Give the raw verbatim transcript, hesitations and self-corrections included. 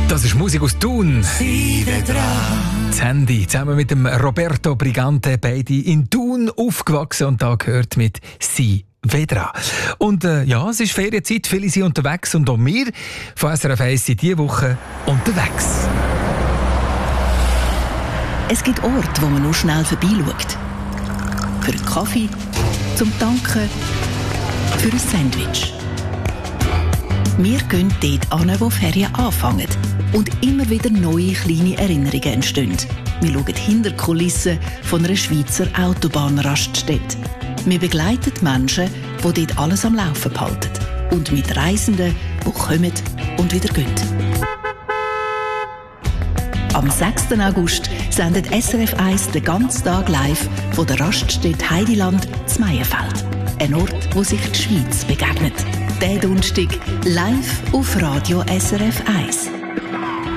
Das ist Musik aus Thun. Sie dran. Das Handy zusammen mit dem Roberto Brigante, beide in Thun aufgewachsen und da gehört mit «Sie Vedra». Und äh, ja, es ist Ferienzeit, viele sind unterwegs und auch wir von S R F eins sind diese Woche unterwegs. Es gibt Orte, wo man nur schnell vorbeischaut. Für einen Kaffee, zum Tanken, für ein Sandwich. Wir gehen dort hin, wo Ferien anfangen und immer wieder neue kleine Erinnerungen entstehen. Wir schauen hinter die Kulissen von einer Schweizer Autobahnraststätte. Wir begleiten die Menschen, die dort alles am Laufen behalten. Und mit Reisenden, die kommen und wieder gehen. Am sechsten August sendet S R F eins den ganzen Tag live von der Raststätte Heidiland zu Meyenfeld. Ein Ort, wo sich die Schweiz begegnet. Der Donnerstag live auf Radio S R F eins.